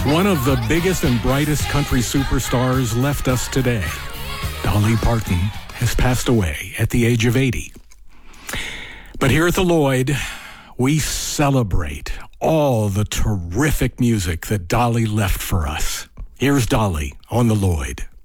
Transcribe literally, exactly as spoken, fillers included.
One of the biggest and brightest country superstars left us today. Dolly Parton has passed away at the age of eighty. But here at the Lloyd, we celebrate all the terrific music that Dolly left for us. Here's Dolly on the Lloyd.